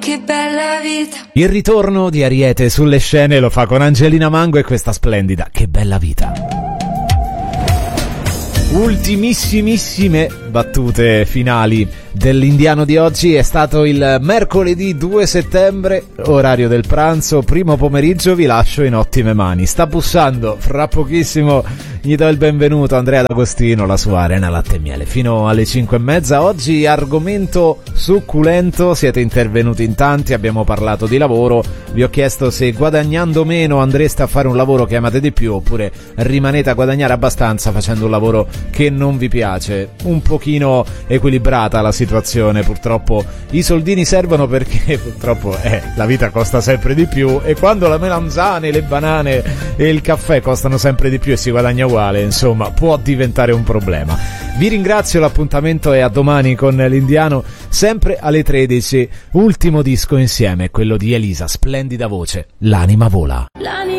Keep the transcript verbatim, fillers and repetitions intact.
Che bella vita. Il ritorno di Ariete sulle scene lo fa con Angelina Mango e questa splendida Che bella vita. Ultimissimissime battute finali dell'Indiano di oggi. È stato il mercoledì due settembre, orario del pranzo, primo pomeriggio. Vi lascio in ottime mani. Sta bussando, fra pochissimo gli do il benvenuto Andrea D'Agostino, la sua Arena Latte e Miele, fino alle cinque e mezza. Oggi argomento succulento, siete intervenuti in tanti, abbiamo parlato di lavoro, vi ho chiesto se guadagnando meno andreste a fare un lavoro che amate di più oppure rimanete a guadagnare abbastanza facendo un lavoro che non vi piace. Un pochino equilibrata la situazione, purtroppo i soldini servono perché purtroppo eh, la vita costa sempre di più e quando le melanzane, le banane e il caffè costano sempre di più e si guadagna uguale, insomma può diventare un problema. Vi ringrazio, l'appuntamento è a domani con l'Indiano, sempre alle tredici. Ultimo disco insieme, quello di Elisa, splendida voce, L'anima vola. L'anima